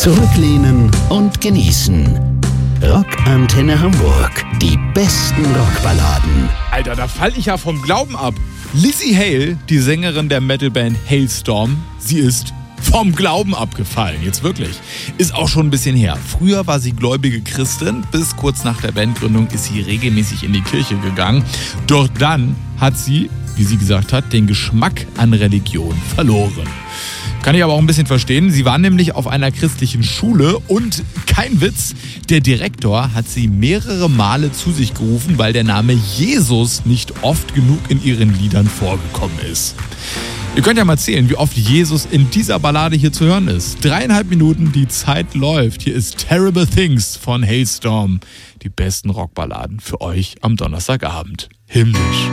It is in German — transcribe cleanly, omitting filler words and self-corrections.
Zurücklehnen und genießen. Rockantenne Hamburg. Die besten Rockballaden. Alter, da fall ich ja vom Glauben ab. Lzzy Hale, die Sängerin der Metalband Halestorm, sie ist vom Glauben abgefallen. Jetzt wirklich. Ist auch schon ein bisschen her. Früher war sie gläubige Christin. Bis kurz nach der Bandgründung ist sie regelmäßig in die Kirche gegangen. Doch dann hat sie, wie sie gesagt hat, den Geschmack an Religion verloren. Kann ich aber auch ein bisschen verstehen. Sie war nämlich auf einer christlichen Schule und kein Witz, der Direktor hat sie mehrere Male zu sich gerufen, weil der Name Jesus nicht oft genug in ihren Liedern vorgekommen ist. Ihr könnt ja mal zählen, wie oft Jesus in dieser Ballade hier zu hören ist. 3,5 Minuten, die Zeit läuft. Hier ist Terrible Things von Halestorm. Die besten Rockballaden für euch am Donnerstagabend. Himmlisch.